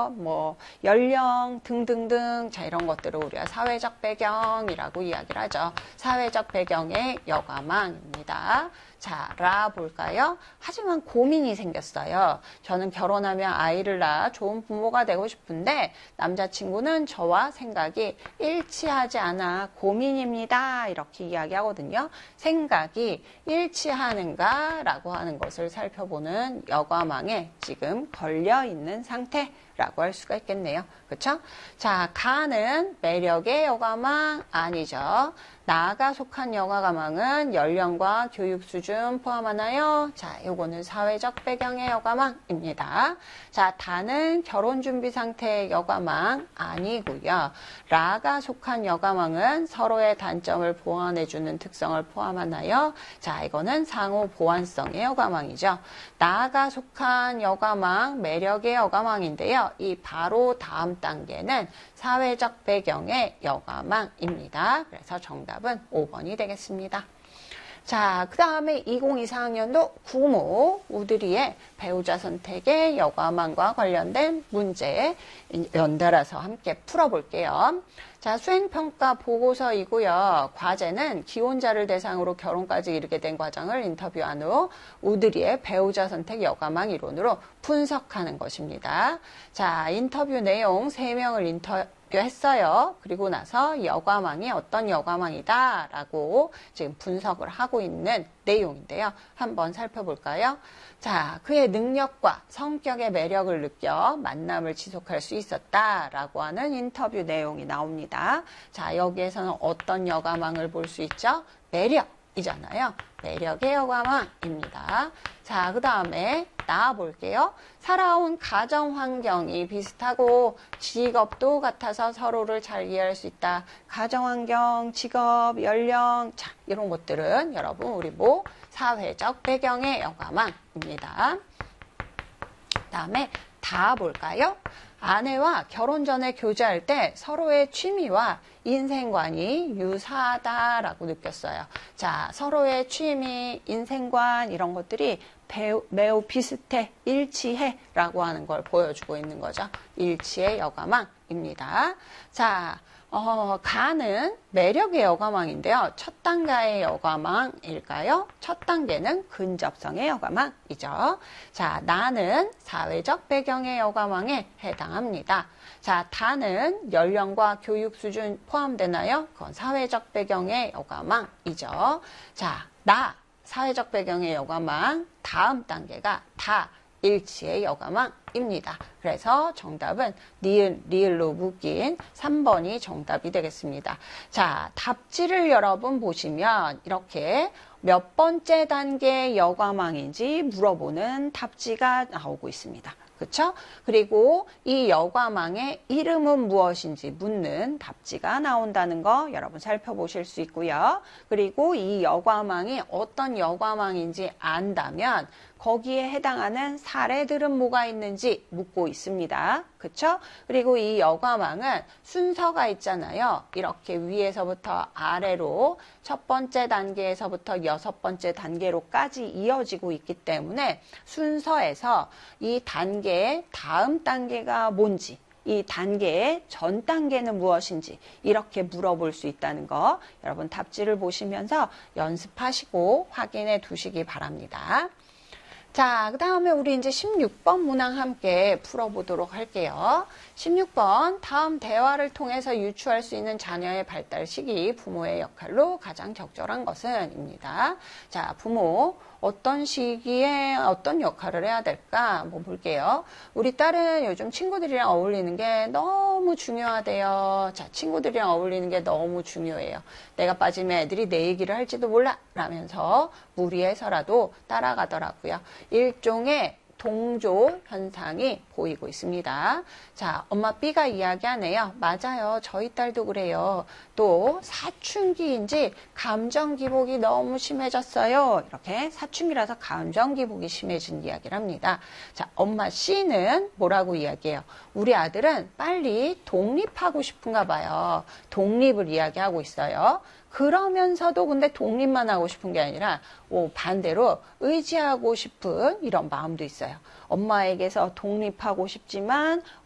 직업, 뭐 연령 등등등 자 이런 것들을 우리가 사회적 배경이라고 이야기를 하죠. 사회적 배경의 여가망입니다. 자, 라 볼까요? 하지만 고민이 생겼어요. 저는 결혼하면 아이를 낳아 좋은 부모가 되고 싶은데 남자친구는 저와 생각이 일치하지 않아 고민입니다. 이렇게 이야기하거든요. 생각이 일치하는가? 라고 하는 것을 살펴보는 여가망에 지금 걸려있는 상태라고 할 수가 있겠네요. 그렇죠? 자, 가는 매력의 여가망 아니죠. 나가 속한 여가망은 연령과 교육 수준 포함하나요? 자, 요거는 사회적 배경의 여가망입니다. 자, 다는 결혼 준비 상태의 여가망 아니고요. 라가 속한 여가망은 서로의 단점을 보완해주는 특성을 포함하나요? 자, 이거는 상호 보완성의 여가망이죠. 나가 속한 여가망, 매력의 여가망인데요. 이 바로 다음 단계는 사회적 배경의 여가망입니다. 그래서 정답은 5번이 되겠습니다. 자, 그 다음에 2024학년도 구모 우드리의 배우자 선택의 여가망과 관련된 문제 연달아서 함께 풀어볼게요. 자, 수행평가 보고서이고요. 과제는 기혼자를 대상으로 결혼까지 이르게 된 과정을 인터뷰한 후 우드리의 배우자 선택 여가망 이론으로 분석하는 것입니다. 자, 인터뷰 내용 3명을 인터뷰했어요. 그리고 나서 여가망이 어떤 여가망이다 라고 지금 분석을 하고 있는 내용인데요. 한번 살펴볼까요? 자, 그의 능력과 성격의 매력을 느껴 만남을 지속할 수 있었다라고 하는 인터뷰 내용이 나옵니다. 자, 여기에서는 어떤 여가망을 볼 수 있죠? 매력이잖아요. 매력의 여가망입니다. 자, 그 다음에 나와볼게요. 살아온 가정 환경이 비슷하고 직업도 같아서 서로를 잘 이해할 수 있다. 가정 환경, 직업, 연령, 자, 이런 것들은 여러분 우리 뭐 사회적 배경의 여가망입니다. 다음에 다 볼까요? 아내와 결혼 전에 교제할 때 서로의 취미와 인생관이 유사하다라고 느꼈어요. 자, 서로의 취미, 인생관 이런 것들이 매우 비슷해, 일치해 라고 하는 걸 보여주고 있는 거죠. 일치의 여가망입니다. 자, 가는 매력의 여가망인데요. 첫 단계의 여가망일까요? 첫 단계는 근접성의 여가망이죠. 자, 나는 사회적 배경의 여가망에 해당합니다. 자, 다는 연령과 교육 수준 포함되나요? 그건 사회적 배경의 여가망이죠. 자, 나 사회적 배경의 여가망 다음 단계가 다 일치의 여가망입니다. 그래서 정답은 리을로 묶인 3번이 정답이 되겠습니다. 자, 답지를 여러분 보시면 이렇게 몇 번째 단계 여가망인지 물어보는 답지가 나오고 있습니다. 그렇죠? 그리고 이 여가망의 이름은 무엇인지 묻는 답지가 나온다는 거 여러분 살펴보실 수 있고요. 그리고 이 여가망이 어떤 여가망인지 안다면 거기에 해당하는 사례들은 뭐가 있는지 묻고 있습니다. 그렇죠? 그리고 이 여가망은 순서가 있잖아요. 이렇게 위에서부터 아래로 첫 번째 단계에서부터 여섯 번째 단계로까지 이어지고 있기 때문에 순서에서 이 단계의 다음 단계가 뭔지 이 단계의 전 단계는 무엇인지 이렇게 물어볼 수 있다는 거 여러분 답지를 보시면서 연습하시고 확인해 두시기 바랍니다. 자, 그 다음에 우리 이제 16번 문항 함께 풀어보도록 할게요. 16번, 다음 대화를 통해서 유추할 수 있는 자녀의 발달 시기, 부모의 역할로 가장 적절한 것은? 입니다. 자, 부모, 어떤 시기에 어떤 역할을 해야 될까? 한번 볼게요. 우리 딸은 요즘 친구들이랑 어울리는 게 너무 중요하대요. 자, 친구들이랑 어울리는 게 너무 중요해요. 내가 빠지면 애들이 내 얘기를 할지도 몰라 라면서 무리해서라도 따라가더라고요. 일종의 동조 현상이 보이고 있습니다. 자, 엄마 B가 이야기하네요. 맞아요. 저희 딸도 그래요. 또 사춘기인지 감정 기복이 너무 심해졌어요. 이렇게 사춘기라서 감정 기복이 심해진 이야기를 합니다. 자, 엄마 C는 뭐라고 이야기해요? 우리 아들은 빨리 독립하고 싶은가 봐요. 독립을 이야기하고 있어요. 그러면서도 근데 독립만 하고 싶은 게 아니라 반대로 의지하고 싶은 이런 마음도 있어요. 엄마에게서 독립하고 싶지만